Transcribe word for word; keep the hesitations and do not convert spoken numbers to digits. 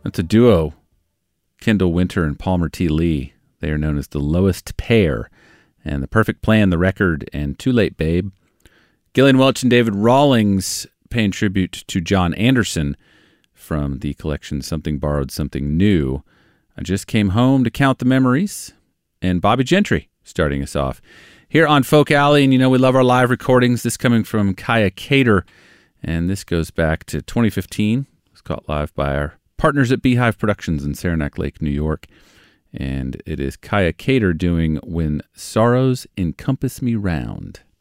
That's a duo, Kendall Winter and Palmer T. Lee. They are known as the Lowest Pair, and The Perfect Plan, The Record, and Too Late Babe. Gillian Welch and David Rawlings paying tribute to John Anderson from the collection Something Borrowed, Something New. I Just Came Home to Count the Memories, and Bobby Gentry starting us off here on Folk Alley. And you know we love our live recordings. This coming from Kaya Cater, and this goes back to twenty fifteen. It was caught live by our partners at Beehive Productions in Saranac Lake, New York. And it is Kaya Cater doing When Sorrows Encompass Me Round.